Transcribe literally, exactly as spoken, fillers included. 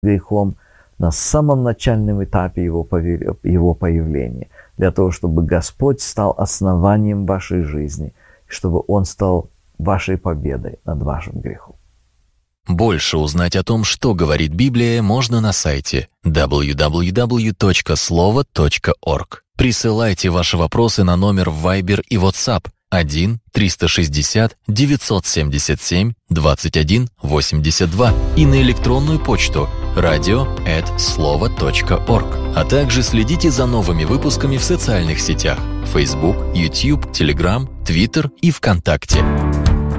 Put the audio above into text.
грехом на самом начальном этапе его, пове- его появления, для того, чтобы Господь стал основанием вашей жизни, чтобы Он стал вашей победой над вашим грехом. Больше узнать о том, что говорит Библия, можно на сайте дабл ю дабл ю дабл ю точка слово точка орг. Присылайте ваши вопросы на номер в Viber и WhatsApp один триста шестьдесят девятьсот семьдесят семь двадцать один восемьдесят два и на электронную почту радио эт слово точка орг. А также следите за новыми выпусками в социальных сетях Facebook, YouTube, Telegram, Twitter и ВКонтакте.